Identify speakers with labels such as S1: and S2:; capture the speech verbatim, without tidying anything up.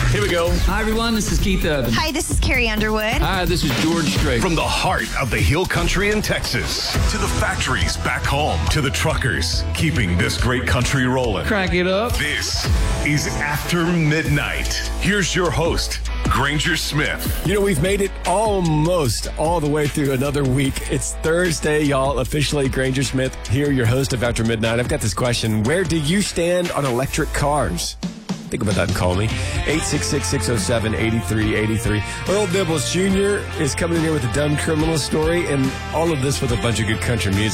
S1: Here we go.
S2: Hi, everyone. This is Keith Urban.
S3: Hi, this is Carrie Underwood.
S2: Hi, this is George Strait.
S4: From the heart of the Hill Country in Texas to the factories back home to the truckers keeping this great country rolling.
S2: Crank it up.
S4: This is After Midnight. Here's your host, Granger Smith.
S1: You know, we've made it almost all the way through another week. It's Thursday, y'all. Officially, Granger Smith here, your host of After Midnight. I've got this question. Where do you stand on electric cars? Think about that and call me. eight six six, six oh seven, eight three eight three. Earl Dibbles Junior is coming in here with a dumb criminal story, and all of this with a bunch of good country music.